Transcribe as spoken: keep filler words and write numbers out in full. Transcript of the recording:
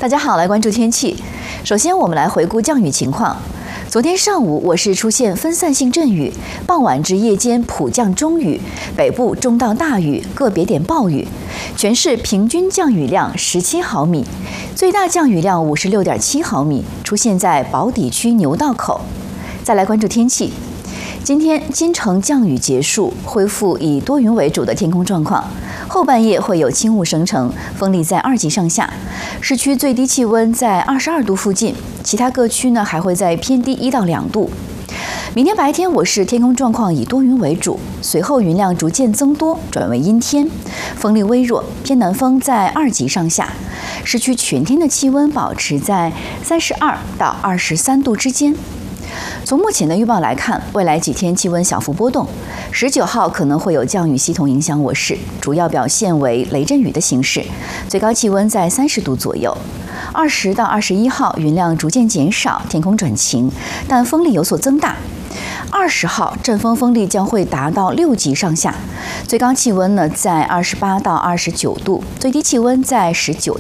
大家好，来关注天气。首先，我们来回顾降雨情况。昨天上午，我市出现分散性阵雨，傍晚至夜间普降中雨，北部中到大雨，个别点暴雨。全市平均降雨量十七毫米，最大降雨量五十六点七毫米，出现在宝坻区牛道口。再来关注天气。今天金城降雨结束，恢复以多云为主的天空状况。后半夜会有轻雾生成，风力在二级上下。市区最低气温在二十二度附近，其他各区呢还会在偏低一到两度。明天白天我市天空状况以多云为主，随后云量逐渐增多，转为阴天，风力微弱，偏南风在二级上下。市区全天的气温保持在三十二到二十三度之间。从目前的预报来看，未来几天气温小幅波动。十九号可能会有降雨系统影响我市，主要表现为雷阵雨的形式，最高气温在三十度左右。二十到二十一号云量逐渐减少，天空转晴，但风力有所增大。二十号阵风风力将会达到六级上下，最高气温呢在二十八到二十九度，最低气温在十九。